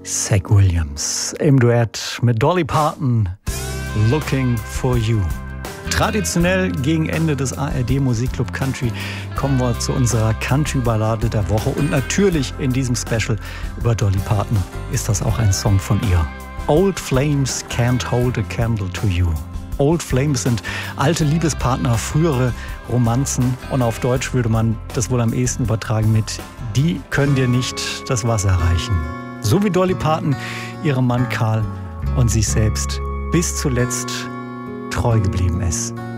Zach Williams im Duett mit Dolly Parton, Looking for You. Traditionell gegen Ende des ARD Musikclub Country kommen wir zu unserer Country-Ballade der Woche. Und natürlich in diesem Special über Dolly Parton ist das auch ein Song von ihr. Old Flames Can't Hold a Candle to You. Old Flames sind alte Liebespartner, frühere Romanzen. Und auf Deutsch würde man das wohl am ehesten übertragen mit Die können dir nicht das Wasser reichen. So wie Dolly Parton ihrem Mann Carl und sich selbst bis zuletzt treu geblieben ist.